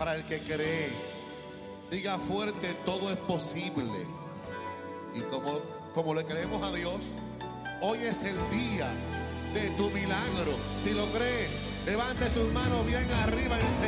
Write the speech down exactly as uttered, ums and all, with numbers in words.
para el que cree. Diga fuerte, todo es posible. Y como, como le creemos a Dios, hoy es el día de tu milagro. Si lo cree, levante sus manos bien arriba en